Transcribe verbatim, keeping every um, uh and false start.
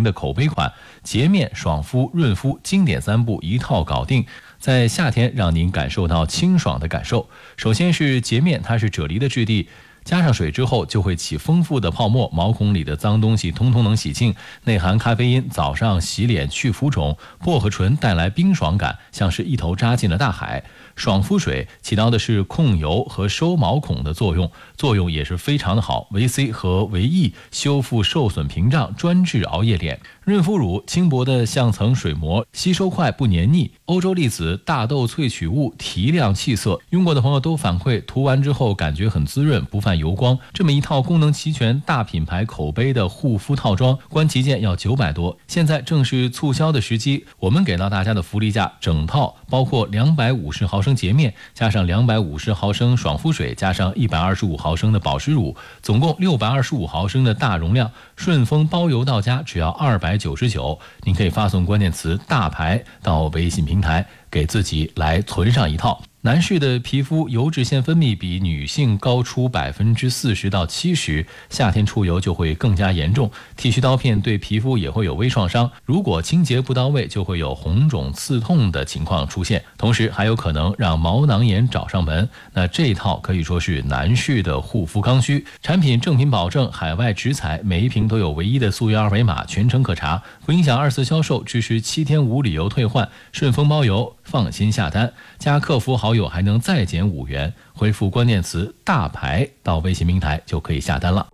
的口碑款，洁面、爽肤、润肤，经典三步一套搞定。在夏天让您感受到清爽的感受。首先是洁面，它是啫喱的质地，加上水之后就会起丰富的泡沫，毛孔里的脏东西通通能洗净，内含咖啡因，早上洗脸去浮肿，薄荷醇带来冰爽感，像是一头扎进了大海。爽肤水起到的是控油和收毛孔的作用，作用也是非常的好，维 C 和维 E 修复受损屏障，专治熬夜脸。润肤乳轻薄的像层水膜，吸收快不黏腻。欧洲粒子大豆萃取物提亮气色，用过的朋友都反馈涂完之后感觉很滋润，不泛油光。这么一套功能齐全、大品牌口碑的护肤套装，观其件要九百多。现在正是促销的时机，我们给到大家的福利价，整套包括两百五十毫升洁面，加上两百五十毫升爽肤水，加上一百二十五毫升的保湿乳，总共六百二十五毫升的大容量，顺丰包邮到家只要二百九十九。您可以发送关键词大牌到微信平台，给自己来存上一套。男士的皮肤油脂腺分泌比女性高出百分之四十到七十，夏天出油就会更加严重。剃须刀片对皮肤也会有微创伤，如果清洁不到位，就会有红肿刺痛的情况出现，同时还有可能让毛囊炎找上门。那这一套可以说是男士的护肤刚需，产品正品保证，海外直采，每一瓶都有唯一的溯源二维码，全程可查，不影响二次销售，支持七天无理由退换，顺丰包邮，放心下单，加客服好友还能再减五元，回复关键词大牌到微信平台就可以下单了。